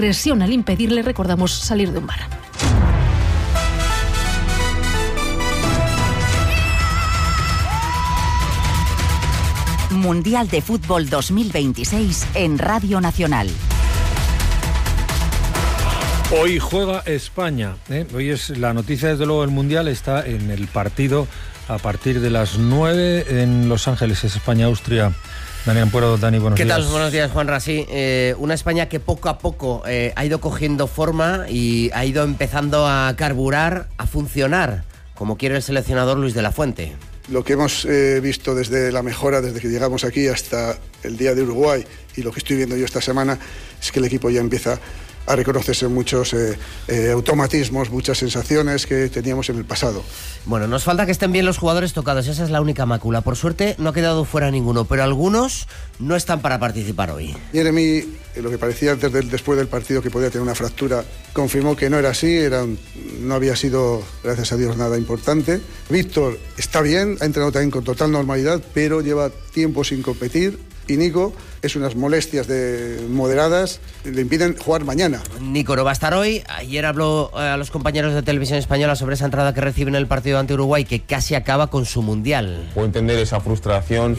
agresión al impedirle, recordamos, salir de un bar. Mundial de Fútbol 2026 en Radio Nacional. Hoy juega España. Hoy es la noticia, desde luego, del Mundial está en el partido a partir de las 9 en Los Ángeles. Es España-Austria. Dani Ampuero, Dani, buenos días. ¿Qué tal? Buenos días, Juanra. Sí, una España que poco a poco ha ido cogiendo forma y ha ido empezando a carburar, a funcionar, como quiere el seleccionador Luis de la Fuente. Lo que hemos visto desde la mejora, desde que llegamos aquí hasta el día de Uruguay, y lo que estoy viendo yo esta semana, es que el equipo ya empieza a reconocerse muchos automatismos, muchas sensaciones que teníamos en el pasado. Bueno, nos falta que estén bien los jugadores tocados, esa es la única mácula. Por suerte no ha quedado fuera ninguno, pero algunos no están para participar hoy. Jeremy, lo que parecía después del partido que podía tener una fractura, confirmó que no era así, no había sido, gracias a Dios, nada importante. Víctor está bien, ha entrenado también con total normalidad, pero lleva tiempo sin competir. Y Nico es unas molestias moderadas, le impiden jugar mañana. Nico no va a estar hoy. Ayer habló a los compañeros de Televisión Española sobre esa entrada que recibe en el partido ante Uruguay, que casi acaba con su Mundial. Puedo entender esa frustración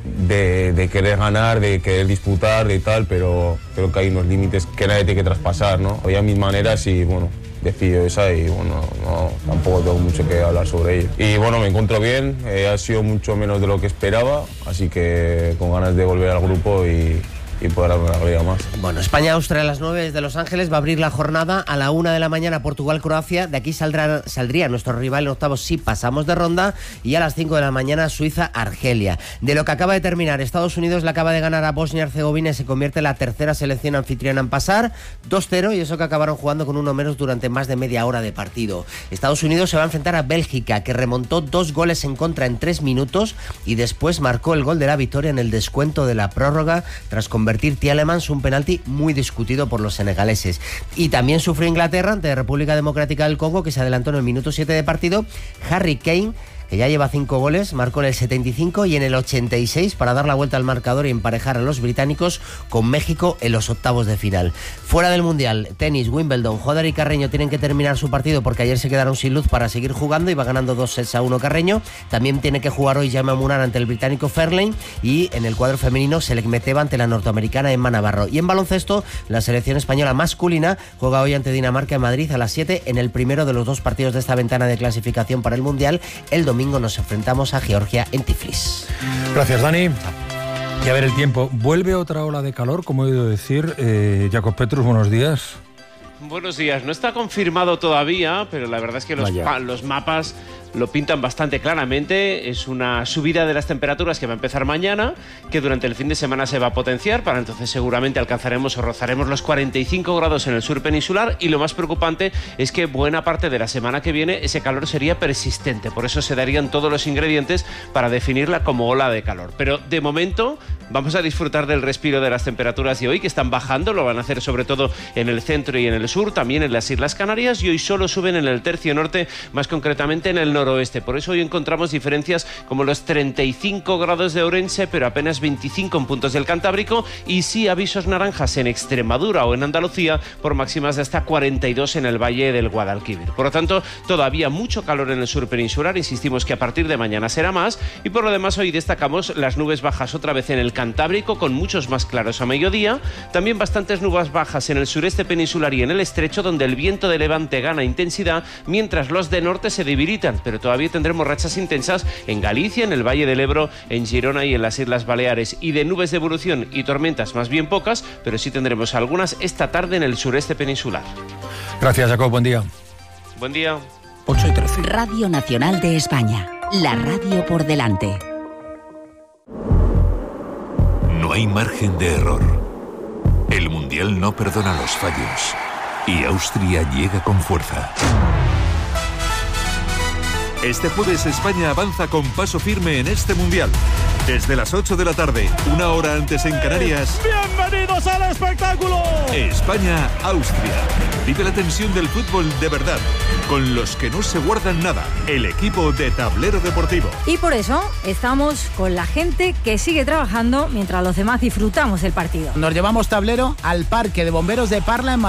de querer ganar, de querer disputar, de tal, pero creo que hay unos límites que nadie tiene que traspasar, ¿no? Voy a mis maneras y, bueno, decido esa y, bueno, tampoco tengo mucho que hablar sobre ello. Y, bueno, me encuentro bien, ha sido mucho menos de lo que esperaba, así que con ganas de volver al grupo y poder darme una alegría más. Bueno, España-Austria a las 9 desde Los Ángeles, va a abrir la jornada a la 1 de la mañana Portugal-Croacia, de aquí saldría nuestro rival en octavos si pasamos de ronda, y a las 5 de la mañana Suiza-Argelia. De lo que acaba de terminar, Estados Unidos le acaba de ganar a Bosnia-Herzegovina y se convierte en la tercera selección anfitriona en pasar, 2-0, y eso que acabaron jugando con uno menos durante más de media hora de partido. Estados Unidos se va a enfrentar a Bélgica, que remontó 2 goles en contra en 3 minutos y después marcó el gol de la victoria en el descuento de la prórroga tras convertir Tielemans un penalti muy discutido por los senegaleses. Y también sufrió Inglaterra ante República Democrática del Congo, que se adelantó en el minuto 7 de partido. Harry Kane, que ya lleva 5 goles, marcó en el 75 y en el 86 para dar la vuelta al marcador y emparejar a los británicos con México en los octavos de final. Fuera del Mundial, tenis, Wimbledon, Joder y Carreño tienen que terminar su partido porque ayer se quedaron sin luz para seguir jugando y va ganando 2-1 Carreño. También tiene que jugar hoy Jaume Munar ante el británico Fairlane, y en el cuadro femenino Selec Meteva ante la norteamericana Emma Navarro. Y en baloncesto, la selección española masculina juega hoy ante Dinamarca en Madrid a las 7 en el primero de los 2 partidos de esta ventana de clasificación para el Mundial. El domingo nos enfrentamos a Georgia en Tiflis. Gracias, Dani. Y a ver el tiempo. ¿Vuelve otra ola de calor, como he oído decir? Jacob Petrus, buenos días. Buenos días. No está confirmado todavía, pero la verdad es que los mapas lo pintan bastante claramente. Es una subida de las temperaturas que va a empezar mañana, que durante el fin de semana se va a potenciar. Para entonces seguramente alcanzaremos o rozaremos los 45 grados en el sur peninsular, y lo más preocupante es que buena parte de la semana que viene ese calor sería persistente. Por eso se darían todos los ingredientes para definirla como ola de calor. Pero de momento vamos a disfrutar del respiro de las temperaturas de hoy, que están bajando. Lo van a hacer sobre todo en el centro y en el sur, también en las Islas Canarias, y hoy solo suben en el tercio norte, más concretamente en el noroeste. Por eso hoy encontramos diferencias como los 35 grados de Ourense, pero apenas 25 en puntos del Cantábrico, y sí avisos naranjas en Extremadura o en Andalucía por máximas de hasta 42 en el Valle del Guadalquivir. Por lo tanto, todavía mucho calor en el sur peninsular. Insistimos que a partir de mañana será más, y por lo demás hoy destacamos las nubes bajas otra vez en el Cantábrico, con muchos más claros a mediodía. También bastantes nubes bajas en el sureste peninsular y en el estrecho, donde el viento de levante gana intensidad, mientras los de norte se debilitan, pero todavía tendremos rachas intensas en Galicia, en el Valle del Ebro, en Girona y en las Islas Baleares. Y de nubes de evolución y tormentas más bien pocas, pero sí tendremos algunas esta tarde en el sureste peninsular. Gracias, Jacob. Buen día. Buen día. 8:13. Radio Nacional de España. La radio por delante. No hay margen de error. El Mundial no perdona los fallos. Y Austria llega con fuerza. Este jueves España avanza con paso firme en este Mundial. Desde las 8 de la tarde, una hora antes en Canarias. ¡Bienvenidos al espectáculo! España-Austria. Vive la tensión del fútbol de verdad, con los que no se guardan nada. El equipo de Tablero Deportivo. Y por eso estamos con la gente que sigue trabajando mientras los demás disfrutamos el partido. Nos llevamos Tablero al Parque de Bomberos de Parla en Madrid.